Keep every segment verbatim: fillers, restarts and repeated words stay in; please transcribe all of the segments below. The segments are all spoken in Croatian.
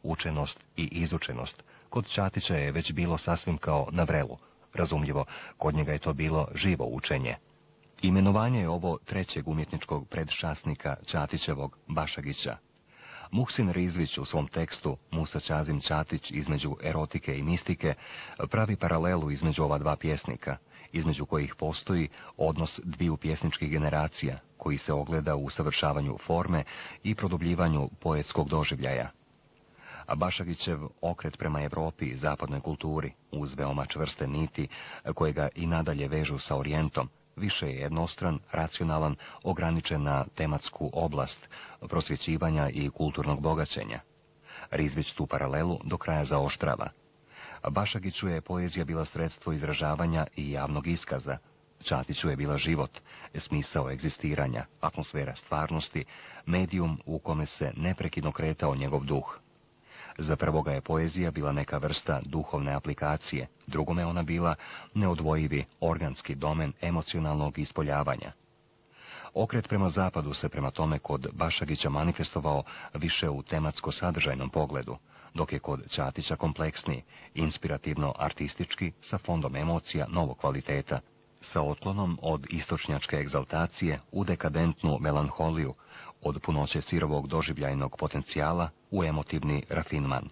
učenost i izučenost, kod Ćatića je već bilo sasvim kao na vrelu. Razumljivo, kod njega je to bilo živo učenje. Imenovanje je ovo trećeg umjetničkog predšasnika Ćatićevog, Bašagića. Muhsin Rizvić u svom tekstu Musa Ćazim Ćatić između erotike i mistike pravi paralelu između ova dva pjesnika, između kojih postoji odnos dviju pjesničkih generacija, koji se ogleda u usavršavanju forme i produbljivanju poetskog doživljaja. A Bašagićev okret prema Evropi i zapadnoj kulturi, uz veoma čvrste niti koje ga i nadalje vežu sa Orijentom, više je jednostran, racionalan, ograničen na tematsku oblast prosvjećivanja i kulturnog bogaćenja. Rizvić tu paralelu do kraja zaoštrava. Bašagiću je poezija bila sredstvo izražavanja i javnog iskaza, Ćatiću je bila život, smisao egzistiranja, atmosfera stvarnosti, medijum u kome se neprekidno kretao njegov duh. Za prvoga je poezija bila neka vrsta duhovne aplikacije, drugome ona bila neodvojivi organski domen emocionalnog ispoljavanja. Okret prema zapadu se prema tome kod Bašagića manifestovao više u tematsko-sadržajnom pogledu, dok je kod Ćatića kompleksniji, inspirativno-artistički, sa fondom emocija novog kvaliteta, sa otklonom od istočnjačke egzaltacije u dekadentnu melanholiju, od punoće sirovog doživljajnog potencijala u emotivni rafinman.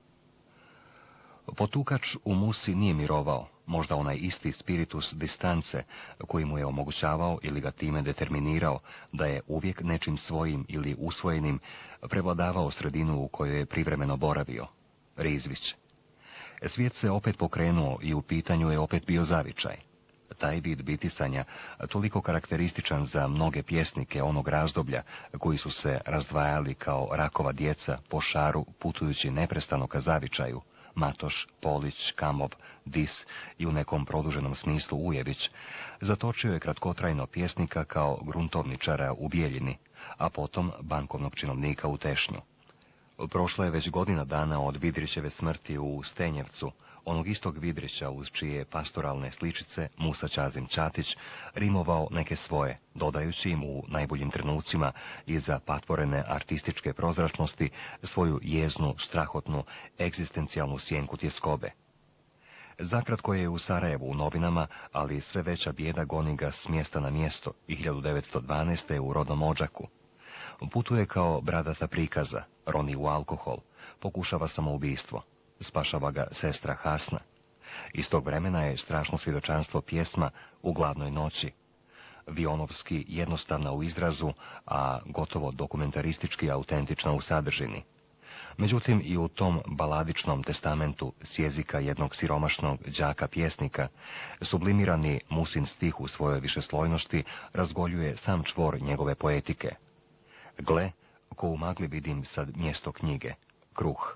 Potukač u Musi nije mirovao, možda onaj isti spiritus distance koji mu je omogućavao ili ga time determinirao da je uvijek nečim svojim ili usvojenim prevladavao sredinu u kojoj je privremeno boravio. Rizvić. Svijet se opet pokrenuo i u pitanju je opet bio zavičaj. Taj vid bitisanja, toliko karakterističan za mnoge pjesnike onog razdoblja koji su se razdvajali kao rakova djeca po šaru putujući neprestano ka zavičaju, Matoš, Polić, Kamov, Dis i u nekom produženom smislu Ujević, zatočio je kratkotrajno pjesnika kao gruntovničara u Bijeljini, a potom bankovnog činovnika u Tešnju. Prošla je već godina dana od Vidrićeve smrti u Stenjevcu, onog istog Vidrića uz čije pastoralne sličice Musa Ćazim Ćatić rimovao neke svoje, dodajući im u najboljim trenucima iza patvorene artističke prozračnosti svoju jeznu, strahotnu, egzistencijalnu sjenku tjeskobe. Zakratko je u Sarajevu u novinama, ali sve veća bijeda goni ga s mjesta na mjesto i hiljadu devetsto dvanaeste. u rodnom Odžaku. Putuje kao bradata prikaza, roni u alkohol, pokušava samoubistvo. Spašava ga sestra Hasna. Iz tog vremena je strašno svjedočanstvo pjesma U gladnoj noći. Vionovski jednostavna u izrazu, a gotovo dokumentaristički autentična u sadržini. Međutim, i u tom baladičnom testamentu s jezika jednog siromašnog đaka pjesnika, sublimirani Musin stih u svojoj višeslojnosti razgoljuje sam čvor njegove poetike. Gle, ko u magli vidim sad mjesto knjige, kruh.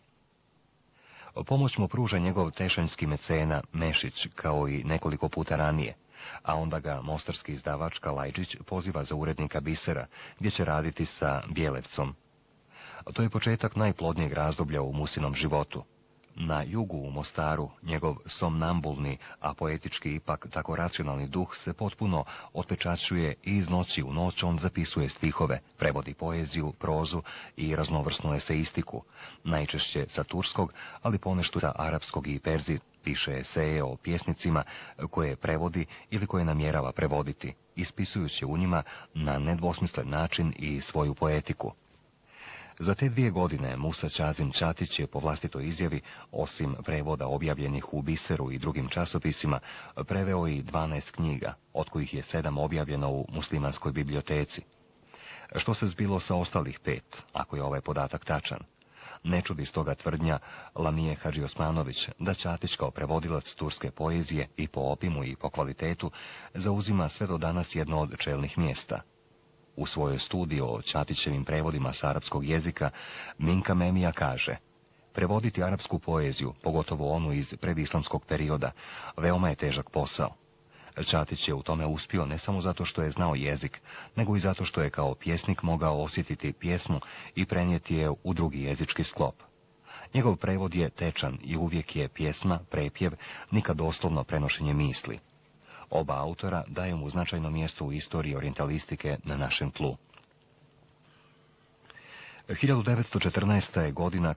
Pomoć mu pruža njegov tešanjski mecena Mešić, kao i nekoliko puta ranije, a onda ga mostarski izdavač Kalajđić poziva za urednika Bisera, gdje će raditi sa Bjelevcom. To je početak najplodnijeg razdoblja u Musinom životu. Na jugu u Mostaru njegov somnambulni, a poetički ipak tako racionalni duh se potpuno otpečaćuje i iz noći u noć on zapisuje stihove, prevodi poeziju, prozu i raznovrsnu eseistiku, najčešće sa turskog, ali ponešto sa arapskog i perzi, piše eseje o pjesnicima koje prevodi ili koje namjerava prevoditi, ispisujući u njima na nedvosmislen način i svoju poetiku. Za te dvije godine Musa Ćazim Ćatić je po vlastitoj izjavi, osim prevoda objavljenih u Biseru i drugim časopisima, preveo i dvanaest knjiga, od kojih je sedam objavljeno u muslimanskoj biblioteci. Što se zbilo sa ostalih pet, ako je ovaj podatak tačan? Ne čudi stoga tvrdnja Lamije Hadži Osmanović da Ćatić kao prevodilac turske poezije i po opimu i po kvalitetu zauzima sve do danas jedno od čelnih mjesta. U svojoj studiji o Ćatićevim prevodima s arapskog jezika, Minka Memija kaže: prevoditi arapsku poeziju, pogotovo onu iz predislamskog perioda, veoma je težak posao. Ćatić je u tome uspio ne samo zato što je znao jezik, nego i zato što je kao pjesnik mogao osjetiti pjesmu i prenijeti je u drugi jezički sklop. Njegov prevod je tečan i uvijek je pjesma, prepjev, nikad doslovno prenošenje misli. Oba autora daju mu značajno mjesto u istoriji orijentalistike na našem tlu. hiljadu devetsto četrnaesta. je godina